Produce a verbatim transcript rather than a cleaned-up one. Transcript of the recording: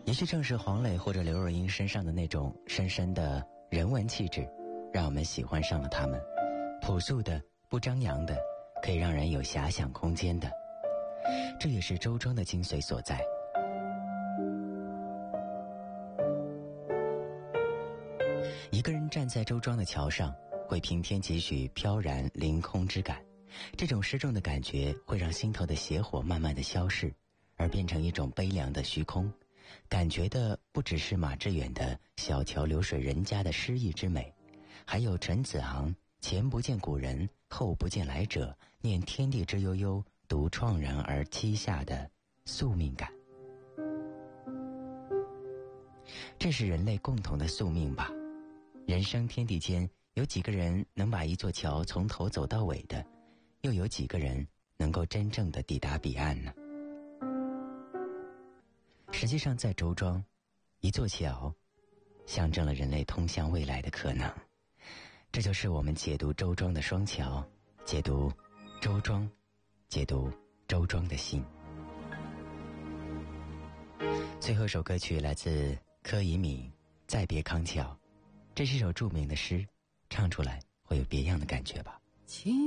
也许正是黄磊或者刘若英身上的那种深深的人文气质，让我们喜欢上了他们。朴素的、不张扬的，可以让人有遐想空间的，这也是周庄的精髓所在。一个人站在周庄的桥上，会平添几许飘然凌空之感。这种失重的感觉会让心头的邪火慢慢的消逝，而变成一种悲凉的虚空。感觉的不只是马致远的小桥流水人家的诗意之美，还有陈子昂前不见古人后不见来者，念天地之悠悠，独怆然而栖下的宿命感。这是人类共同的宿命吧。人生天地间，有几个人能把一座桥从头走到尾的，又有几个人能够真正的抵达彼岸呢？实际上在周庄，一座桥象征了人类通向未来的可能。这就是我们解读周庄的双桥，解读周庄，解读周庄的心。最后一首歌曲来自柯以敏《再别康桥》，这是一首著名的诗，唱出来会有别样的感觉吧。